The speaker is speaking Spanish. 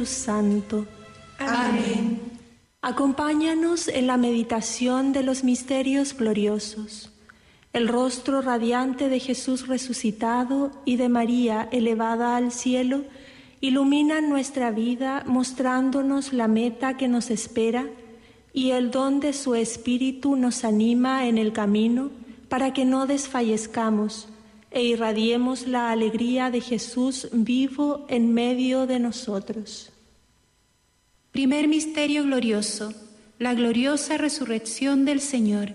Santo. Amén. Acompáñanos en la meditación de los misterios gloriosos. El rostro radiante de Jesús resucitado y de María elevada al cielo iluminan nuestra vida mostrándonos la meta que nos espera, y el don de su Espíritu nos anima en el camino para que no desfallezcamos e irradiemos la alegría de Jesús vivo en medio de nosotros. Primer misterio glorioso, la gloriosa resurrección del Señor.